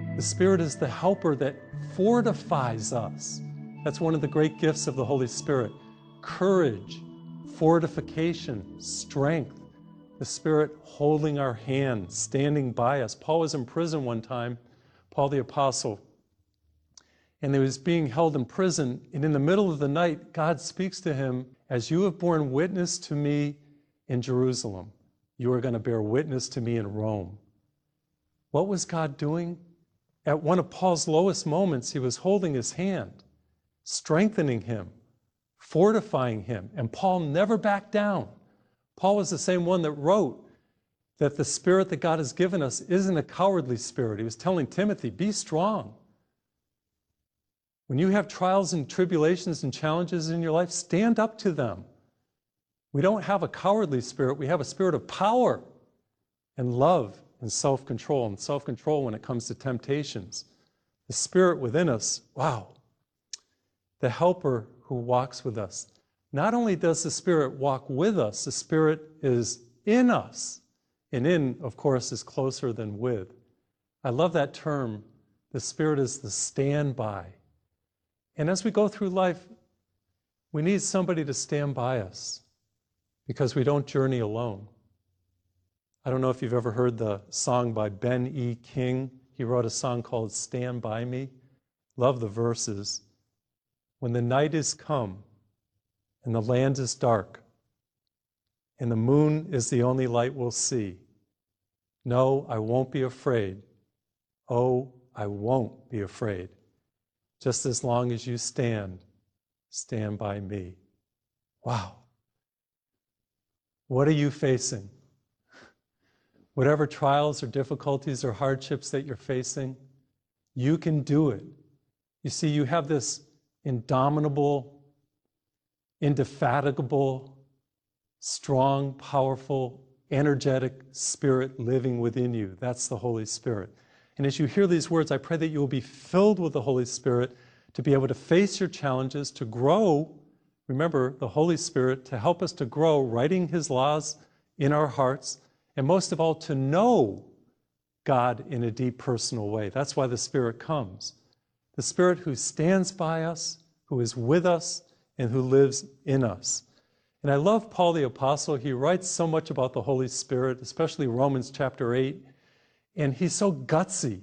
The Spirit is the helper that fortifies us. That's one of the great gifts of the Holy Spirit. Courage, fortification, strength. The Spirit holding our hand, standing by us. Paul was in prison one time, Paul the Apostle, and he was being held in prison, and in the middle of the night, God speaks to him, as you have borne witness to me in Jerusalem, you are going to bear witness to me in Rome. What was God doing? At one of Paul's lowest moments, he was holding his hand, strengthening him, fortifying him, and Paul never backed down. Paul was the same one that wrote that the Spirit that God has given us isn't a cowardly spirit. He was telling Timothy, be strong. When you have trials and tribulations and challenges in your life, stand up to them. We don't have a cowardly spirit. We have a spirit of power and love and self-control. And self-control when it comes to temptations. The Spirit within us, wow. The helper who walks with us. Not only does the Spirit walk with us, the Spirit is in us. And in, of course, is closer than with. I love that term. The Spirit is the standby. And as we go through life, we need somebody to stand by us because we don't journey alone. I don't know if you've ever heard the song by Ben E. King. He wrote a song called Stand By Me. Love the verses. When the night is come and the land is dark and the moon is the only light we'll see, no, I won't be afraid. Oh, I won't be afraid. Just as long as you stand by me. Wow. What are you facing? Whatever trials or difficulties or hardships that you're facing, you can do it. You see, you have this indomitable, indefatigable, strong, powerful, energetic Spirit living within you. That's the Holy Spirit. And as you hear these words, I pray that you will be filled with the Holy Spirit to be able to face your challenges, to grow. Remember, the Holy Spirit to help us to grow, writing His laws in our hearts, and most of all, to know God in a deep personal way. That's why the Spirit comes. The Spirit who stands by us, who is with us, and who lives in us. And I love Paul the Apostle. He writes so much about the Holy Spirit, especially Romans chapter 8. And he's so gutsy.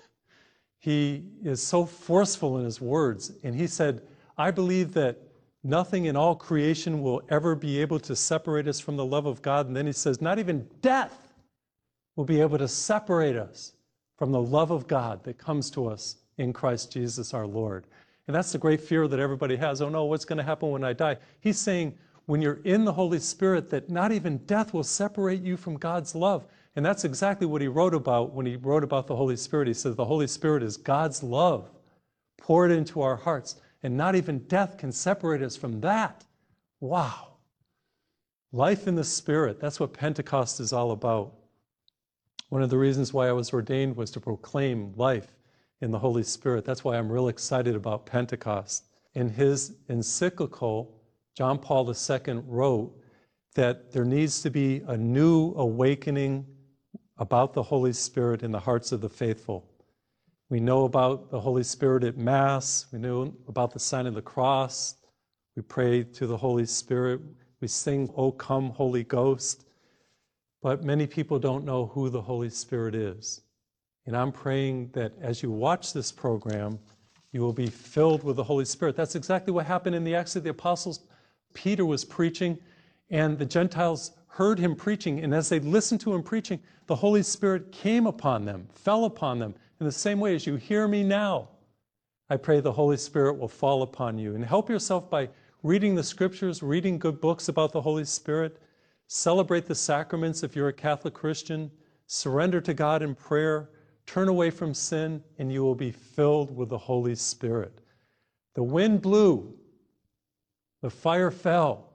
He is so forceful in his words. And he said, I believe that nothing in all creation will ever be able to separate us from the love of God. And then he says, not even death will be able to separate us from the love of God that comes to us in Christ Jesus our Lord. And that's the great fear that everybody has. Oh no, what's going to happen when I die? He's saying, when you're in the Holy Spirit, that not even death will separate you from God's love. And that's exactly what he wrote about when he wrote about the Holy Spirit. He says the Holy Spirit is God's love poured into our hearts. And not even death can separate us from that. Wow. Life in the Spirit, that's what Pentecost is all about. One of the reasons why I was ordained was to proclaim life in the Holy Spirit. That's why I'm real excited about Pentecost. In his encyclical, John Paul II wrote that there needs to be a new awakening about the Holy Spirit in the hearts of the faithful. We know about the Holy Spirit at Mass. We know about the sign of the cross. We pray to the Holy Spirit. We sing, O come, Holy Ghost. But many people don't know who the Holy Spirit is. And I'm praying that as you watch this program, you will be filled with the Holy Spirit. That's exactly what happened in the Acts of the Apostles. Peter was preaching, and the Gentiles heard him preaching, and as they listened to him preaching, the Holy Spirit came upon them, fell upon them. In the same way as you hear me now, I pray the Holy Spirit will fall upon you. And help yourself by reading the Scriptures, reading good books about the Holy Spirit, celebrate the sacraments if you're a Catholic Christian, surrender to God in prayer, turn away from sin, and you will be filled with the Holy Spirit. The wind blew, the fire fell.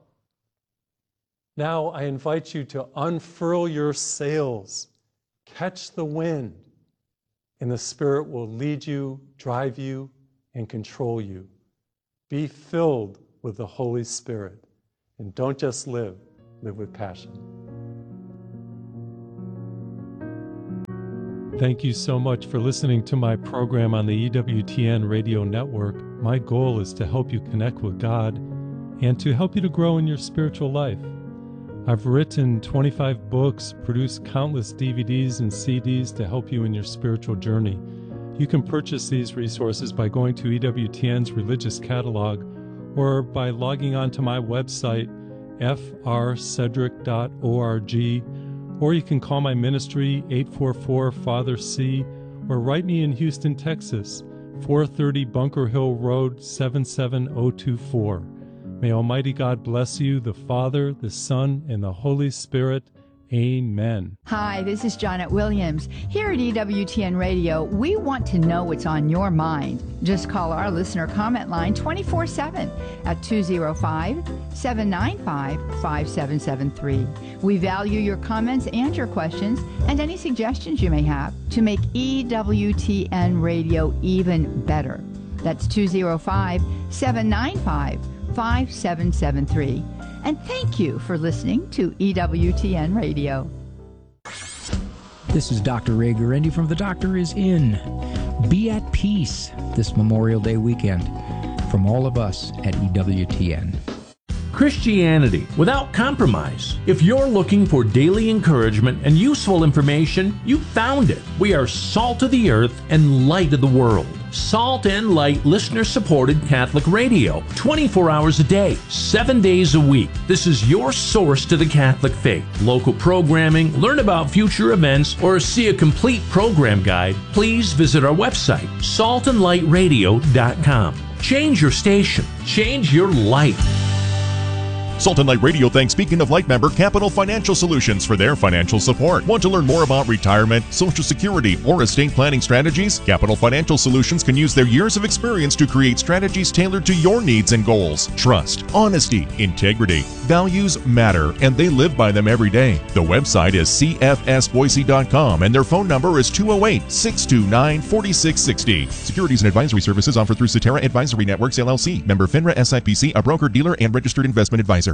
Now I invite you to unfurl your sails, catch the wind, and the Spirit will lead you, drive you, and control you. Be filled with the Holy Spirit, and don't just live with passion. Thank you so much for listening to my program on the EWTN radio network. My goal is to help you connect with God and to help you to grow in your spiritual life. I've written 25 books, produced countless DVDs and CDs to help you in your spiritual journey. You can purchase these resources by going to EWTN's religious catalog or by logging on to my website, frcedric.org, or you can call my ministry, 844-FATHER-C, or write me in Houston, Texas, 430 Bunker Hill Road, 77024. May Almighty God bless you, the Father, the Son, and the Holy Spirit. Amen. Hi, this is Janet Williams. Here at EWTN Radio, we want to know what's on your mind. Just call our listener comment line 24/7 at 205-795-5773. We value your comments and your questions and any suggestions you may have to make EWTN Radio even better. That's 205-795-5773. And thank you for listening to EWTN Radio. This is Dr. Ray Guarendi from The Doctor Is In. Be at peace this Memorial Day weekend from all of us at EWTN. Christianity without compromise. If you're looking for daily encouragement and useful information, you found it. We are salt of the earth and light of the world. Salt and Light listener-supported Catholic radio, 24 hours a day, 7 days a week. This is your source to the Catholic faith. Local programming, learn about future events, or see a complete program guide, please visit our website, saltandlightradio.com. Change your station. Change your life. Salt and Light Radio thanks Beacon of Light member Capital Financial Solutions for their financial support. Want to learn more about retirement, Social Security, or estate planning strategies? Capital Financial Solutions can use their years of experience to create strategies tailored to your needs and goals. Trust, honesty, integrity, values matter, and they live by them every day. The website is cfsboise.com, and their phone number is 208-629-4660. Securities and advisory services offered through Cetera Advisory Networks, LLC. Member FINRA SIPC, a broker-dealer and registered investment advisor.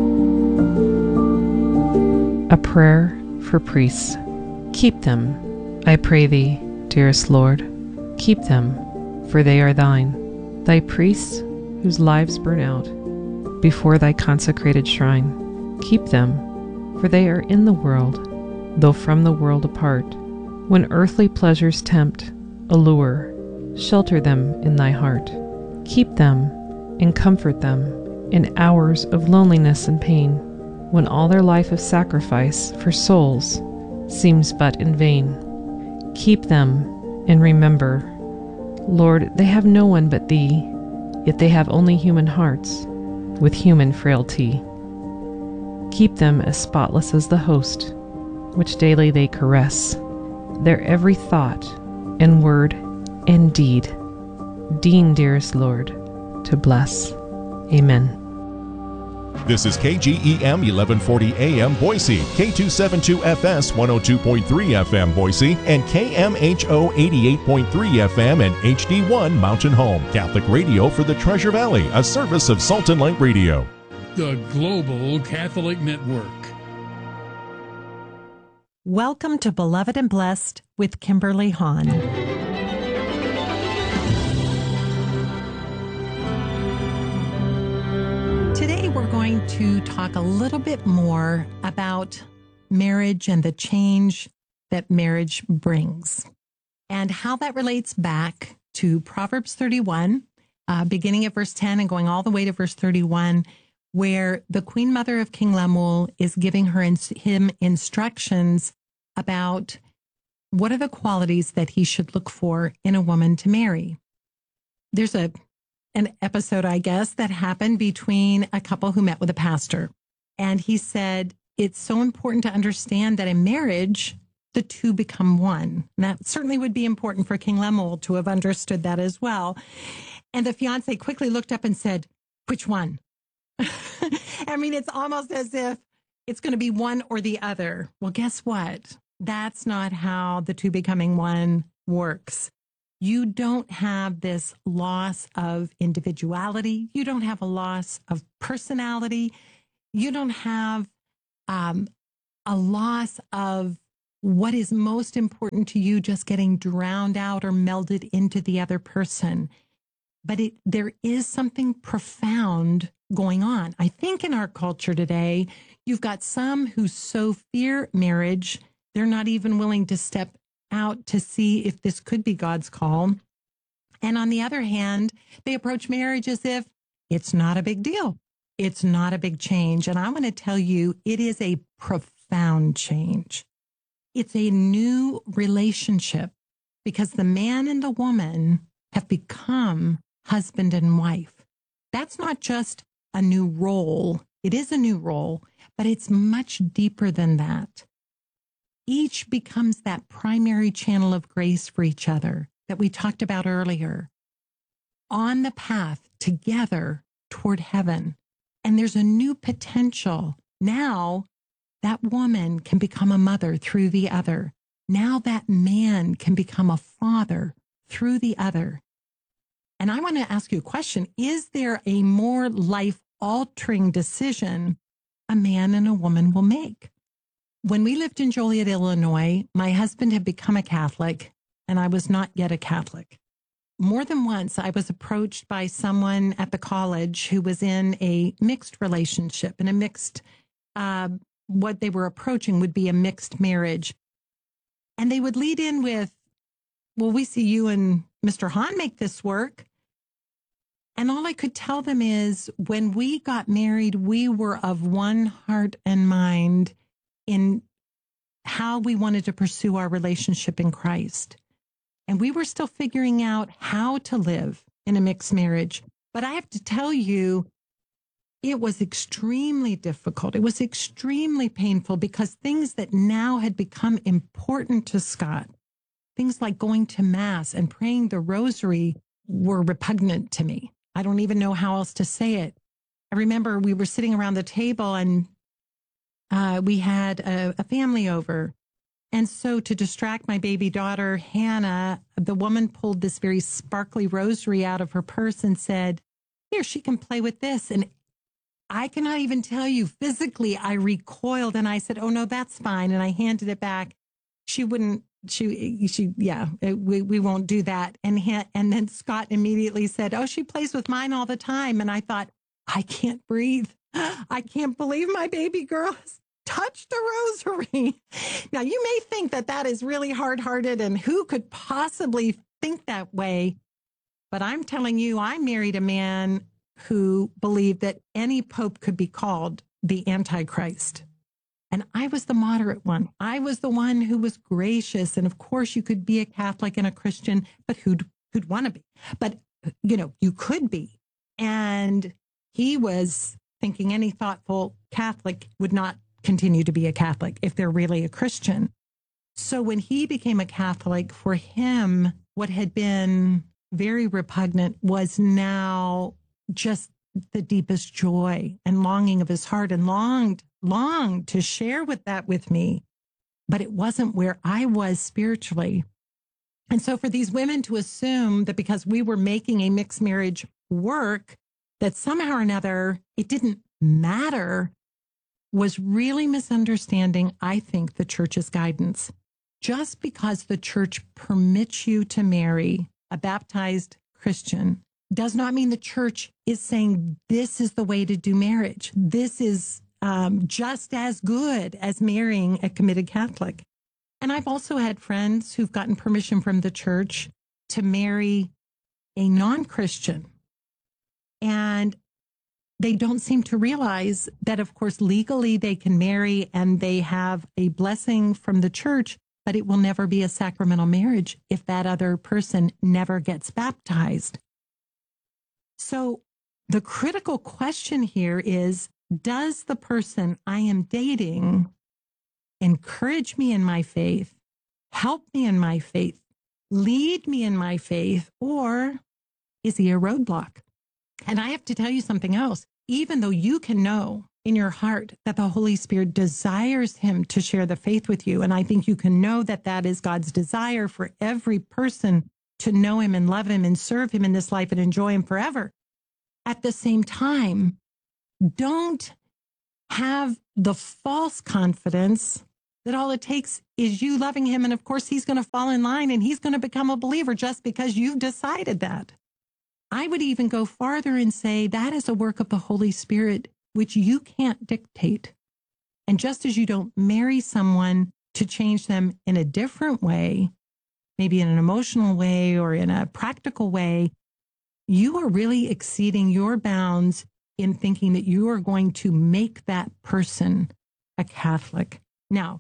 A prayer for priests. Keep them, I pray thee, dearest Lord. Keep them, for they are thine. Thy priests, whose lives burn out before thy consecrated shrine. Keep them, for they are in the world, though from the world apart. When earthly pleasures tempt, allure, shelter them in thy heart. Keep them and comfort them in hours of loneliness and pain, when all their life of sacrifice for souls seems but in vain. Keep them and remember, Lord, they have no one but thee, yet they have only human hearts with human frailty. Keep them as spotless as the host, which daily they caress, their every thought and word and deed. Deign, dearest Lord, to bless. Amen. This is KGEM 1140 AM Boise, K272FS 102.3 FM Boise, and KMHO 88.3 FM and HD1 Mountain Home. Catholic radio for the Treasure Valley, a service of Salt and Light Radio. The Global Catholic Network. Welcome to Beloved and Blessed with Kimberly Hahn. Today we're going to talk a little bit more about marriage and the change that marriage brings and how that relates back to Proverbs 31, beginning at verse 10 and going all the way to verse 31, where the Queen Mother of King Lemuel is giving him instructions about what are the qualities that he should look for in a woman to marry. There's an episode, I guess, that happened between a couple who met with a pastor. And he said, it's so important to understand that in marriage, the two become one. And that certainly would be important for King Lemuel to have understood that as well. And the fiance quickly looked up and said, which one? I mean, it's almost as if it's going to be one or the other. Well, guess what? That's not how the two becoming one works. You don't have this loss of individuality. You don't have a loss of personality. You don't have a loss of what is most important to you just getting drowned out or melded into the other person. But there is something profound going on. I think in our culture today, you've got some who so fear marriage, they're not even willing to step out to see if this could be God's call. And on the other hand, they approach marriage as if it's not a big deal. It's not a big change. And I want to tell you, it is a profound change. It's a new relationship because the man and the woman have become husband and wife. That's not just a new role. It is a new role, but it's much deeper than that. Each becomes that primary channel of grace for each other that we talked about earlier, on the path together toward heaven. And there's a new potential. Now that woman can become a mother through the other. Now that man can become a father through the other. And I want to ask you a question. Is there a more life-altering decision a man and a woman will make? When we lived in Joliet, Illinois, my husband had become a Catholic, and I was not yet a Catholic. More than once, I was approached by someone at the college who was in a mixed relationship, and a mixed, what they were approaching would be a mixed marriage. And they would lead in with, well, we see you and Mr. Hahn make this work. And all I could tell them is when we got married, we were of one heart and mind in how we wanted to pursue our relationship in Christ. And we were still figuring out how to live in a mixed marriage. But I have to tell you, it was extremely difficult. It was extremely painful because things that now had become important to Scott, things like going to Mass and praying the rosary, were repugnant to me. I don't even know how else to say it. I remember we were sitting around the table and we had a family over. And so to distract my baby daughter, Hannah, the woman pulled this very sparkly rosary out of her purse and said, here, she can play with this. And I cannot even tell you, physically, I recoiled and I said, oh, no, that's fine. And I handed it back. She wouldn't, we won't do that. And then Scott immediately said, oh, she plays with mine all the time. And I thought, I can't breathe. I can't believe my baby girl has touched the rosary. Now, you may think that that is really hard-hearted and who could possibly think that way? But I'm telling you, I married a man who believed that any pope could be called the Antichrist. And I was the moderate one. I was the one who was gracious. And of course, you could be a Catholic and a Christian, but who'd want to be? But, you could be. And he was thinking any thoughtful Catholic would not continue to be a Catholic if they're really a Christian. So when he became a Catholic, for him, what had been very repugnant was now just the deepest joy and longing of his heart, and longed to share that with me. But it wasn't where I was spiritually. And so for these women to assume that because we were making a mixed marriage work, that somehow or another it didn't matter, was really misunderstanding, I think, the church's guidance. Just because the church permits you to marry a baptized Christian does not mean the church is saying this is the way to do marriage. This is just as good as marrying a committed Catholic. And I've also had friends who've gotten permission from the church to marry a non-Christian. And they don't seem to realize that, of course, legally they can marry and they have a blessing from the church, but it will never be a sacramental marriage if that other person never gets baptized. So the critical question here is, does the person I am dating encourage me in my faith, help me in my faith, lead me in my faith, or is he a roadblock? And I have to tell you something else. Even though you can know in your heart that the Holy Spirit desires him to share the faith with you, and I think you can know that that is God's desire for every person to know him and love him and serve him in this life and enjoy him forever. At the same time, don't have the false confidence that all it takes is you loving him. And of course, he's going to fall in line and he's going to become a believer just because you've decided that. I would even go farther and say that is a work of the Holy Spirit, which you can't dictate. And just as you don't marry someone to change them in a different way, maybe in an emotional way or in a practical way, you are really exceeding your bounds in thinking that you are going to make that person a Catholic. Now,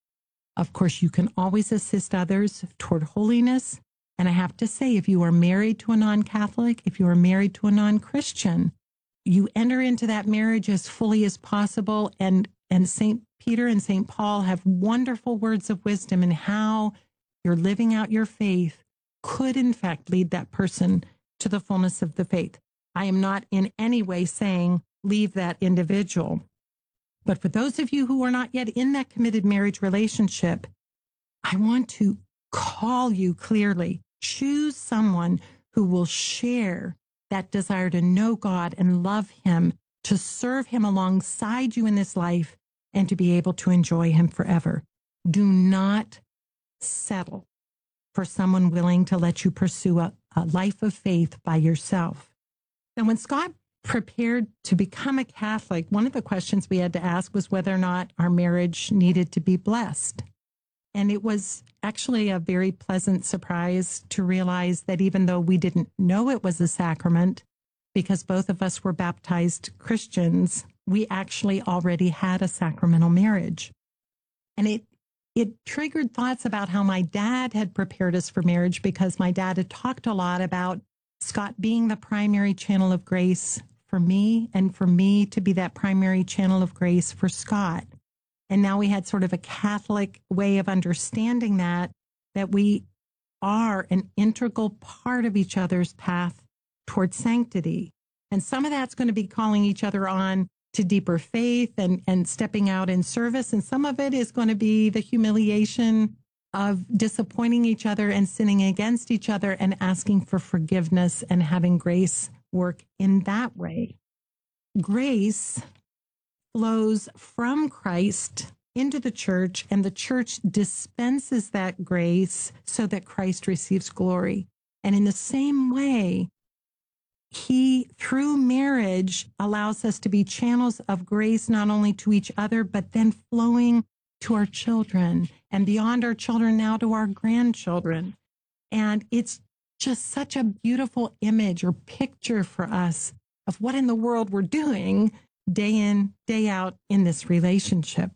of course, you can always assist others toward holiness. And I have to say, if you are married to a non-Catholic, if you are married to a non-Christian, you enter into that marriage as fully as possible. And St. Peter and St. Paul have wonderful words of wisdom in how you're living out your faith could, in fact, lead that person to the fullness of the faith. I am not in any way saying leave that individual. But for those of you who are not yet in that committed marriage relationship, I want to call you clearly. Choose someone who will share that desire to know God and love him, to serve him alongside you in this life, and to be able to enjoy him forever. Do not settle for someone willing to let you pursue a life of faith by yourself. And when Scott prepared to become a Catholic, one of the questions we had to ask was whether or not our marriage needed to be blessed. And it was actually a very pleasant surprise to realize that even though we didn't know it was a sacrament, because both of us were baptized Christians, we actually already had a sacramental marriage. And it triggered thoughts about how my dad had prepared us for marriage, because my dad had talked a lot about Scott being the primary channel of grace for me, and for me to be that primary channel of grace for Scott. And now we had sort of a Catholic way of understanding that we are an integral part of each other's path towards sanctity. And some of that's going to be calling each other on to deeper faith and stepping out in service. And some of it is going to be the humiliation of disappointing each other and sinning against each other and asking for forgiveness and having grace work in that way. Grace flows from Christ into the church, and the church dispenses that grace so that Christ receives glory. And in the same way, he, through marriage, allows us to be channels of grace, not only to each other, but then flowing to our children, and beyond our children now to our grandchildren. And it's just such a beautiful image or picture for us of what in the world we're doing day in, day out in this relationship.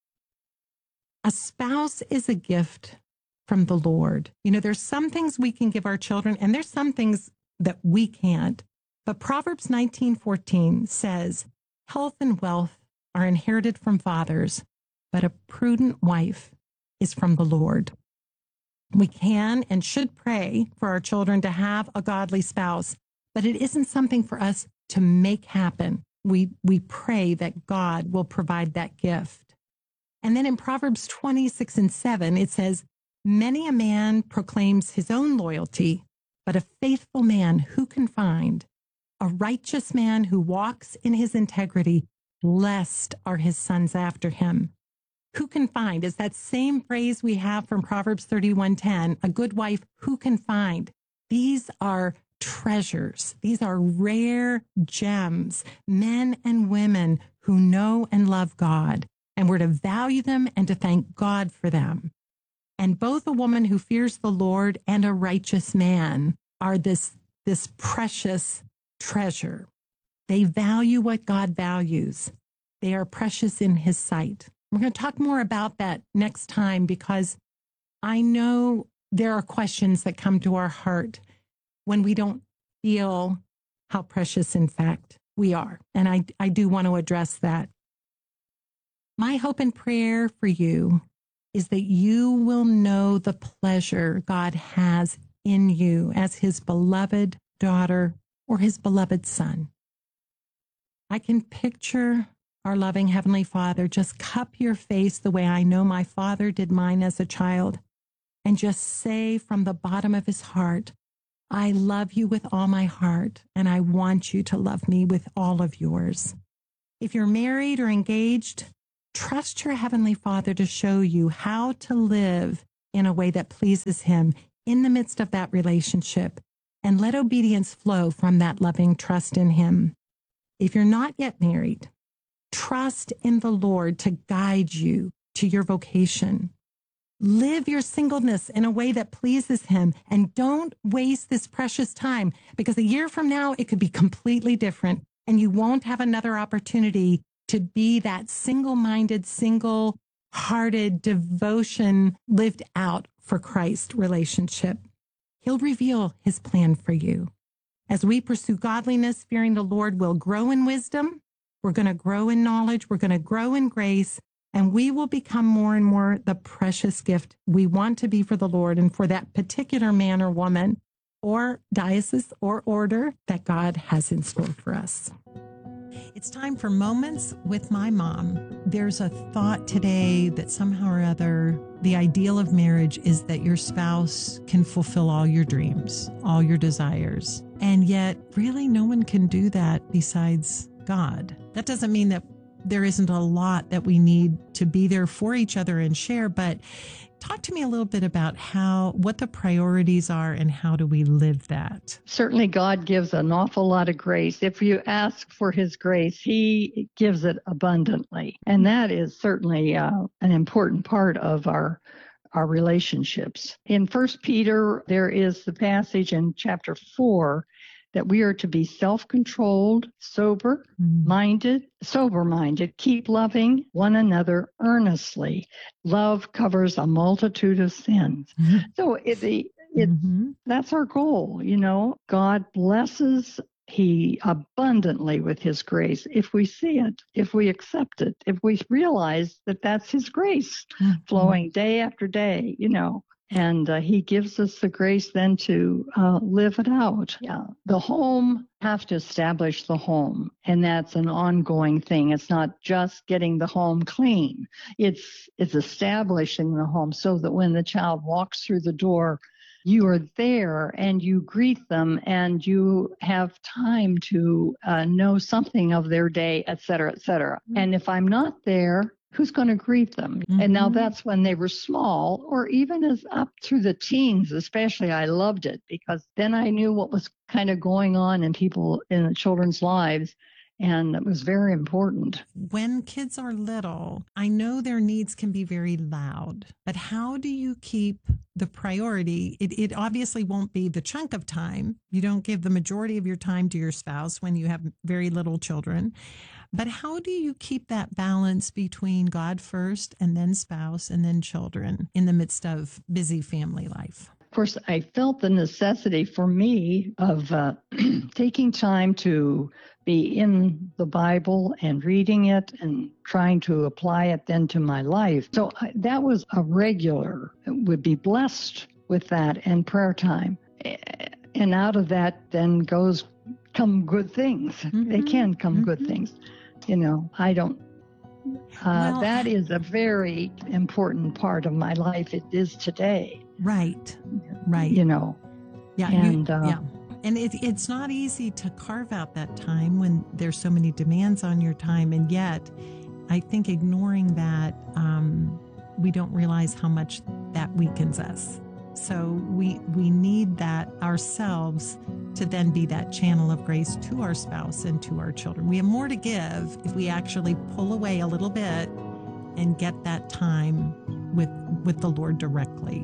A spouse is a gift from the Lord. You know, there's some things we can give our children, and there's some things that we can't. But Proverbs 19:14 says, health and wealth are inherited from fathers, but a prudent wife is from the Lord. We can and should pray for our children to have a godly spouse, but it isn't something for us to make happen. We pray that God will provide that gift. And then in Proverbs 26:7, it says, many a man proclaims his own loyalty, but a faithful man who can find? A righteous man who walks in his integrity, blessed are his sons after him. Who can find is that same phrase we have from Proverbs 31:10, a good wife who can find. These are treasures. These are rare gems, men and women who know and love God. And we're to value them and to thank God for them. And both a woman who fears the Lord and a righteous man are this precious treasure. They value what God values. They are precious in his sight. We're going to talk more about that next time, because I know there are questions that come to our heart when we don't feel how precious, in fact, we are. And I do want to address that. My hope and prayer for you is that you will know the pleasure God has in you as his beloved daughter or his beloved son. I can picture our loving Heavenly Father just cup your face the way I know my father did mine as a child, and just say from the bottom of his heart, I love you with all my heart, and I want you to love me with all of yours. If you're married or engaged, Trust your Heavenly Father to show you how to live in a way that pleases Him in the midst of that relationship, and let obedience flow from that loving trust in Him. If you're not yet married, trust in the Lord to guide you to your vocation. Live your singleness in a way that pleases Him, and don't waste this precious time, because a year from now, it could be completely different, and you won't have another opportunity to be that single-minded, single-hearted devotion lived out for Christ relationship. He'll reveal His plan for you. As we pursue godliness, fearing the Lord, we'll grow in wisdom. We're going to grow in knowledge. We're going to grow in grace. And we will become more and more the precious gift we want to be for the Lord and for that particular man or woman or diocese or order that God has in store for us. It's time for Moments with My Mom. There's a thought today that somehow or other, the ideal of marriage is that your spouse can fulfill all your dreams, all your desires. And yet, really, no one can do that besides God. That doesn't mean that there isn't a lot that we need to be there for each other and share, but talk to me a little bit about what the priorities are and how do we live that? Certainly God gives an awful lot of grace. If you ask for His grace, He gives it abundantly. And that is certainly an important part of our relationships. In 1 Peter, there is the passage in chapter 4 that we are to be self-controlled, sober-minded, keep loving one another earnestly. Love covers a multitude of sins. Mm-hmm. So that's our goal, you know. God blesses He abundantly with His grace if we see it, if we accept it, if we realize that that's His grace flowing day after day, you know. And He gives us the grace then to live it out. Yeah. The home, have to establish the home. And that's an ongoing thing. It's not just getting the home clean. It's establishing the home so that when the child walks through the door, you are there and you greet them and you have time to know something of their day, et cetera, et cetera. Mm-hmm. And if I'm not there, who's going to greet them? Mm-hmm. And now that's when they were small, or even as up through the teens, especially. I loved it because then I knew what was kind of going on in the children's lives. And it was very important. When kids are little, I know their needs can be very loud, but how do you keep the priority? It obviously won't be the chunk of time. You don't give the majority of your time to your spouse when you have very little children. But how do you keep that balance between God first and then spouse and then children in the midst of busy family life? Of course, I felt the necessity for me of taking time to be in the Bible and reading it and trying to apply it then to my life. So that was a regular, would be blessed with that and prayer time. And out of that then come good things. Mm-hmm. They can come good things. You know, that is a very important part of my life. It is today. Right. You know. Yeah. And it's not easy to carve out that time when there's so many demands on your time. And yet, I think ignoring that, we don't realize how much that weakens us. So we need that ourselves to then be that channel of grace to our spouse and to our children. We have more to give if we actually pull away a little bit and get that time with the Lord directly.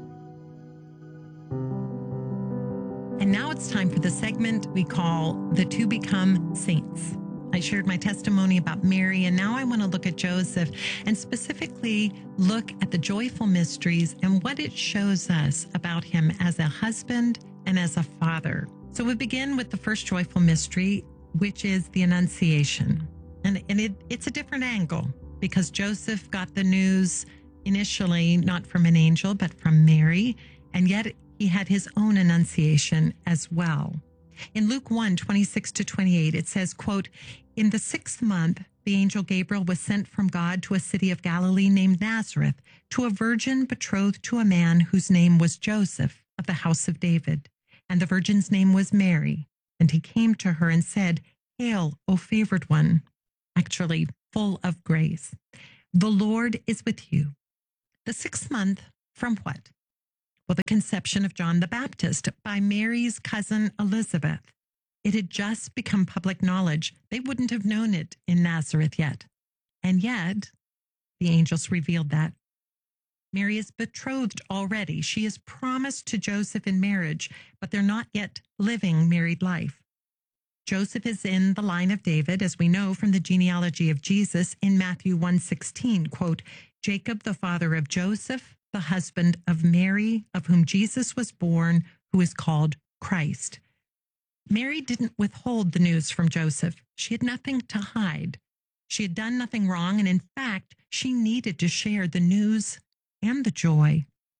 And now it's time for the segment we call The Two Become Saints. I shared my testimony about Mary, and now I want to look at Joseph and specifically look at the joyful mysteries and what it shows us about him as a husband and as a father. So we begin with the first joyful mystery, which is the Annunciation. And it's a different angle because Joseph got the news initially not from an angel, but from Mary, and yet he had his own Annunciation as well. In Luke 1:26-28, it says, quote, "In the 6th month, the angel Gabriel was sent from God to a city of Galilee named Nazareth, to a virgin betrothed to a man whose name was Joseph, of the house of David. And the virgin's name was Mary. And he came to her and said, 'Hail, O favored one,'" actually full of grace. The Lord is with you. The 6th month from what? Well, the conception of John the Baptist by Mary's cousin Elizabeth. It had just become public knowledge. They wouldn't have known it in Nazareth yet. And yet, the angels revealed that. Mary is betrothed already. She is promised to Joseph in marriage, but they're not yet living married life. Joseph is in the line of David, as we know from the genealogy of Jesus in Matthew 1:16, quote, Jacob, the father of Joseph, the husband of Mary, of whom Jesus was born, who is called Christ. Mary didn't withhold the news from Joseph. She had nothing to hide. She had done nothing wrong, and in fact, she needed to share the news and the joy.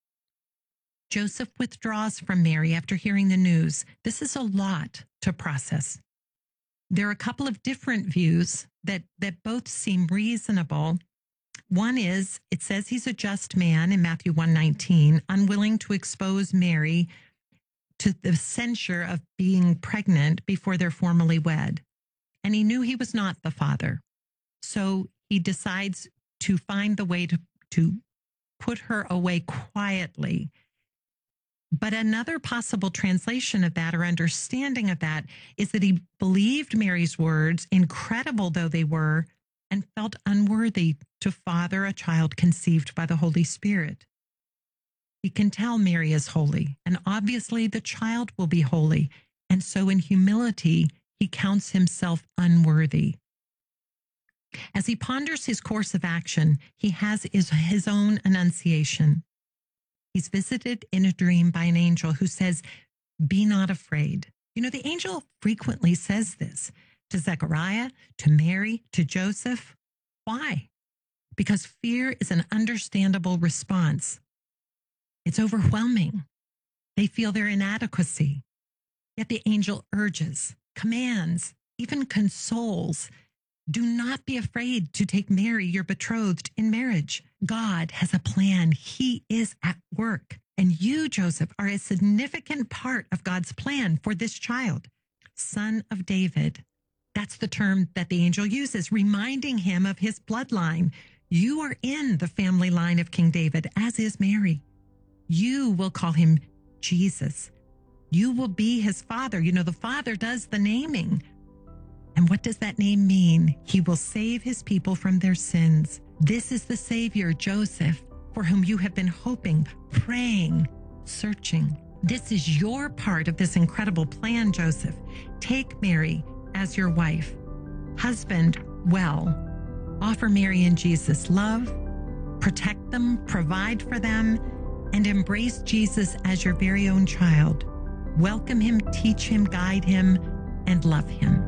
Joseph withdraws from Mary after hearing the news. This is a lot to process. There are a couple of different views that both seem reasonable. One is, it says he's a just man in Matthew 1:19, unwilling to expose Mary to the censure of being pregnant before they're formally wed. And he knew he was not the father. So he decides to find the way to put her away quietly. But another possible translation of that or understanding of that is that he believed Mary's words, incredible though they were, and felt unworthy to father a child conceived by the Holy Spirit. He can tell Mary is holy, and obviously the child will be holy. And so in humility, he counts himself unworthy. As he ponders his course of action, he has his own annunciation. He's visited in a dream by an angel who says, be not afraid. You know, the angel frequently says this to Zechariah, to Mary, to Joseph. Why? Because fear is an understandable response. It's overwhelming. They feel their inadequacy. Yet the angel urges, commands, even consoles. Do not be afraid to take Mary, your betrothed, in marriage. God has a plan. He is at work. And you, Joseph, are a significant part of God's plan for this child. Son of David. That's the term that the angel uses, reminding him of his bloodline. You are in the family line of King David, as is Mary. You will call him Jesus. You will be his father. You know, the father does the naming. And what does that name mean? He will save his people from their sins. This is the Savior, Joseph, for whom you have been hoping, praying, searching. This is your part of this incredible plan, Joseph. Take Mary as your wife. Husband, well, offer Mary and Jesus love, protect them, provide for them, and embrace Jesus as your very own child. Welcome him, teach him, guide him, and love him.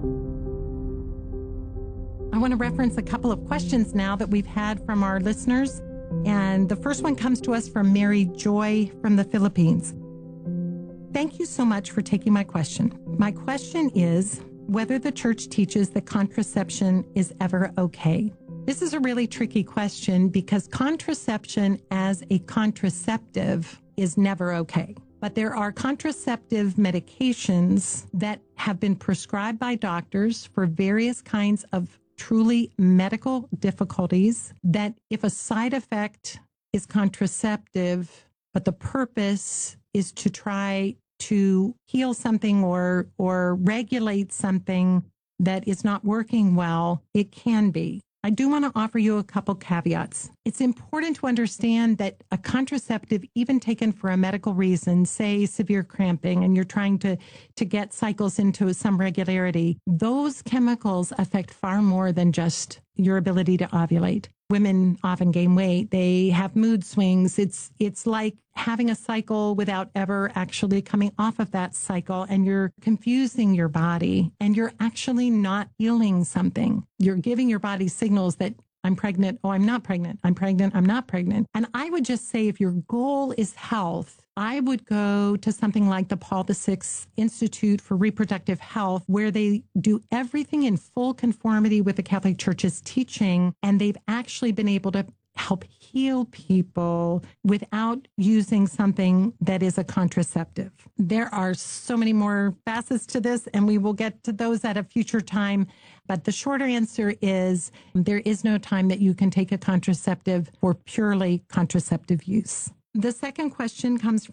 I want to reference a couple of questions now that we've had from our listeners. And the first one comes to us from Mary Joy from the Philippines. Thank you so much for taking my question. My question is whether the church teaches that contraception is ever okay. This is a really tricky question because contraception as a contraceptive is never okay. But there are contraceptive medications that have been prescribed by doctors for various kinds of truly medical difficulties that if a side effect is contraceptive, but the purpose is to try to heal something or regulate something that is not working well, it can be. I do want to offer you a couple caveats. It's important to understand that a contraceptive, even taken for a medical reason, say severe cramping, and you're trying to get cycles into some regularity, those chemicals affect far more than just your ability to ovulate. Women often gain weight. They have mood swings. It's like having a cycle without ever actually coming off of that cycle, and you're confusing your body and you're actually not healing something. You're giving your body signals that I'm pregnant. Oh, I'm not pregnant. I'm pregnant. I'm not pregnant. And I would just say if your goal is health, I would go to something like the Paul VI Institute for Reproductive Health, where they do everything in full conformity with the Catholic Church's teaching. And they've actually been able to help heal people without using something that is a contraceptive. There are so many more facets to this, and we will get to those at a future time. But the shorter answer is there is no time that you can take a contraceptive for purely contraceptive use. The second question comes